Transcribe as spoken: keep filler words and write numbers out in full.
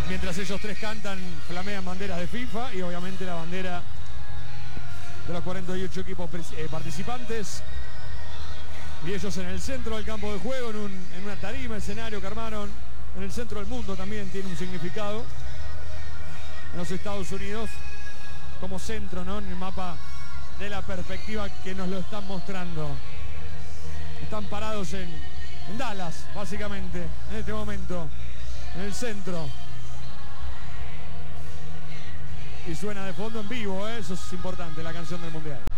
Mientras ellos tres cantan, flamean banderas de FIFA y obviamente la bandera de los cuarenta y ocho equipos eh, participantes. Y ellos en el centro del campo de juego, en, un, en una tarima, escenario que armaron en el centro del mundo, también tiene un significado. En los Estados Unidos, como centro, ¿no? En el mapa de la perspectiva que nos lo están mostrando. Están parados en, en Dallas, básicamente, en este momento, en el centro. Y suena de fondo en vivo, ¿eh? Eso es importante, la canción del Mundial.